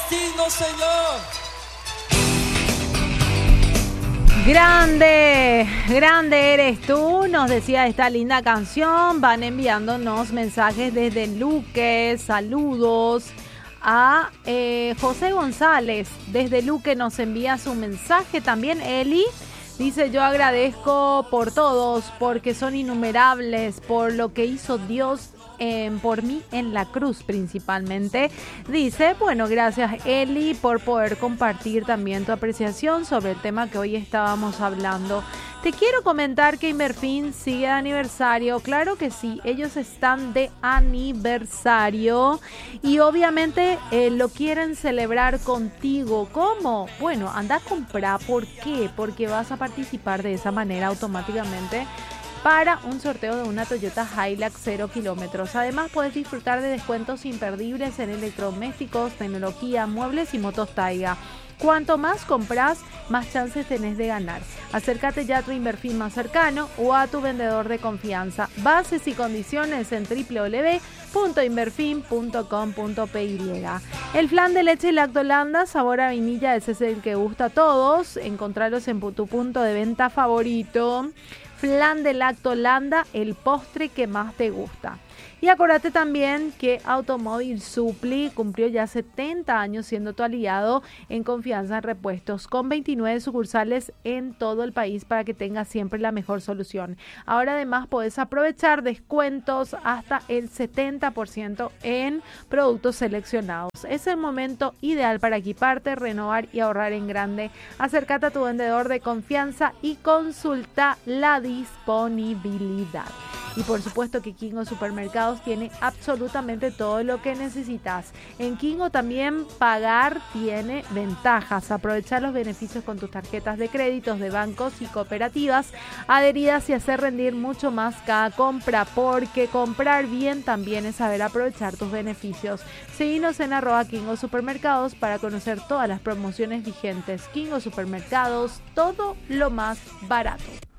Kingo, señor. Grande, grande eres tú, nos decía esta linda canción. Van enviándonos mensajes desde Luque, saludos a José González. Desde Luque nos envía su mensaje también. Eli dice: yo agradezco por todos, porque son innumerables, por lo que hizo Dios por mí en la cruz principalmente. Dice, bueno, gracias Eli por poder compartir también tu apreciación sobre el tema que hoy estábamos hablando. Te quiero comentar que Inverfin sigue de aniversario. Claro que sí, ellos están de aniversario y obviamente lo quieren celebrar contigo. ¿Cómo? Bueno, anda a comprar. ¿Por qué? Porque vas a participar de esa manera automáticamente para un sorteo de una Toyota Hilux 0 kilómetros. Además, puedes disfrutar de descuentos imperdibles en electrodomésticos, tecnología, muebles y motos Taiga. Cuanto más compras, más chances tenés de ganar. Acércate ya a tu Inverfin más cercano o a tu vendedor de confianza. Bases y condiciones en www.inverfin.com.py. El flan de leche y lactolanda sabor a vainilla, ese es el que gusta a todos. Encontralos en tu punto de venta favorito. Flan de lactolanda, el postre que más te gusta. Y acuérdate también que Automóvil Supli cumplió ya 70 años siendo tu aliado en confianza en repuestos, con 29 sucursales en todo el país para que tengas siempre la mejor solución. Ahora además puedes aprovechar descuentos hasta el 70% en productos seleccionados. Es el momento ideal para equiparte, renovar y ahorrar en grande. Acércate a tu vendedor de confianza y consulta la disponibilidad. Y por supuesto que Kingo Supermercados tiene absolutamente todo lo que necesitas. En Kingo también pagar tiene ventajas. Aprovechar los beneficios con tus tarjetas de créditos de bancos y cooperativas adheridas y hacer rendir mucho más cada compra, porque comprar bien también es saber aprovechar tus beneficios. Seguinos en @Kingo Supermercados para conocer todas las promociones vigentes. Kingo Supermercados, todo lo más barato.